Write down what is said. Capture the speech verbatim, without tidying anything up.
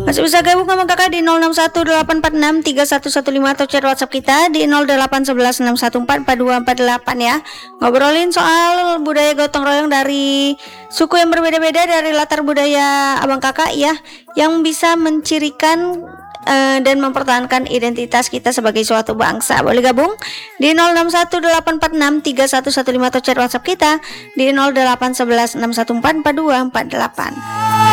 Masih bisa gabung sama kakak di nol enam satu delapan empat enam tiga satu satu lima atau chat WhatsApp kita di nol delapan satu satu enam satu empat empat dua empat delapan ya. Ngobrolin soal budaya gotong royong dari suku yang berbeda-beda, dari latar budaya abang kakak ya, yang bisa mencirikan Uh, dan mempertahankan identitas kita sebagai suatu bangsa. Boleh gabung di nol enam satu delapan empat enam tiga satu satu lima atau chat WhatsApp kita di nol delapan satu satu enam satu empat empat dua empat delapan.